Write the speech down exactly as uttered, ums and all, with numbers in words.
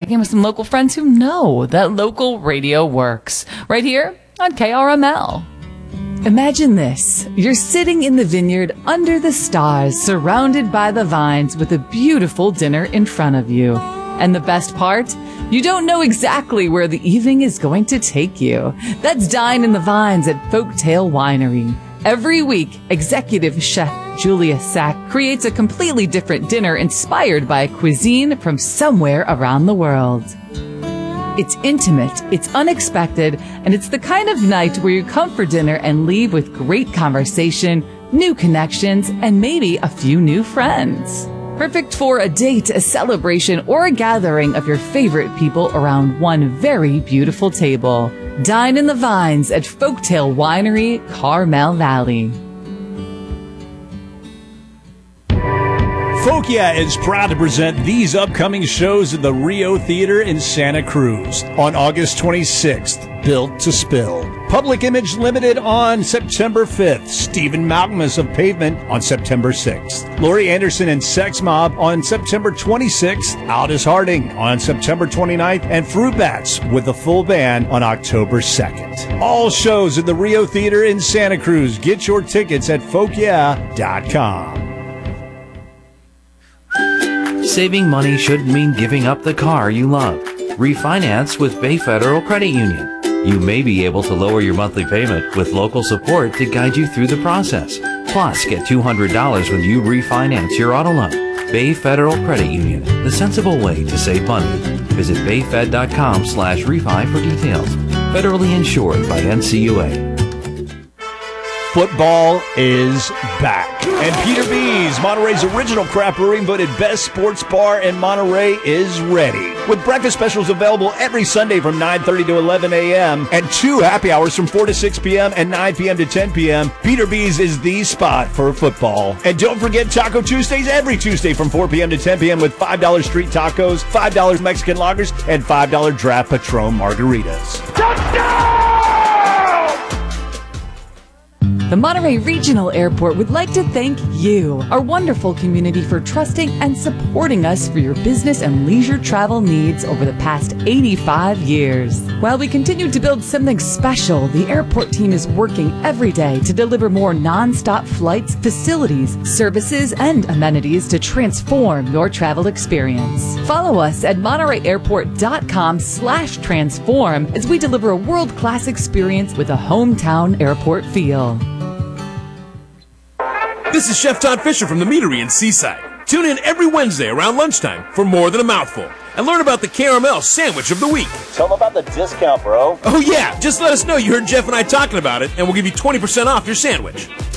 checking with some local friends who know that local radio works. Right here on K R M L. Imagine this. You're sitting in the vineyard under the stars, surrounded by the vines with a beautiful dinner in front of you. And the best part? You don't know exactly where the evening is going to take you. That's Dine in the Vines at Folktale Winery. Every week, executive chef Julia Sack creates a completely different dinner inspired by a cuisine from somewhere around the world. It's intimate, it's unexpected, and it's the kind of night where you come for dinner and leave with great conversation, new connections, and maybe a few new friends. Perfect for a date, a celebration, or a gathering of your favorite people around one very beautiful table. Dine in the Vines at Folktale Winery, Carmel Valley. Folkia is proud to present these upcoming shows at the Rio Theater in Santa Cruz on August twenty-sixth, Built to Spill. Public Image Limited on September fifth. Stephen Malcolmus of Pavement on September sixth. Laurie Anderson and Sex Mob on September twenty-sixth. Aldous Harding on September twenty-ninth. And Fruit Bats with the full band on October second. All shows at the Rio Theater in Santa Cruz. Get your tickets at folkia dot com. Saving money shouldn't mean giving up the car you love. Refinance with Bay Federal Credit Union. You may be able to lower your monthly payment with local support to guide you through the process. Plus, get two hundred dollars when you refinance your auto loan. Bay Federal Credit Union, the sensible way to save money. Visit bayfed dot com slash refi for details. Federally insured by N C U A. Football is back. And Peter B's, Monterey's original craft brewing, voted best sports bar in Monterey, is ready. With breakfast specials available every Sunday from nine thirty to eleven a.m. and two happy hours from four to six p.m. and nine p.m. to ten p.m., Peter B's is the spot for football. And don't forget Taco Tuesdays every Tuesday from four p.m. to ten p.m. with five dollars street tacos, five dollars Mexican lagers, and five dollars draft Patron margaritas. Touchdown! The Monterey Regional Airport would like to thank you, our wonderful community, for trusting and supporting us for your business and leisure travel needs over the past eighty-five years. While we continue to build something special, the airport team is working every day to deliver more non-stop flights, facilities, services, and amenities to transform your travel experience. Follow us at monterey airport dot com slash transform as we deliver a world-class experience with a hometown airport feel. This is Chef Todd Fisher from the Meadery in Seaside. Tune in every Wednesday around lunchtime for More Than a Mouthful and learn about the K R M L Sandwich of the Week. Tell them about the discount, bro. Oh, yeah. Just let us know you heard Jeff and I talking about it, and we'll give you twenty percent off your sandwich.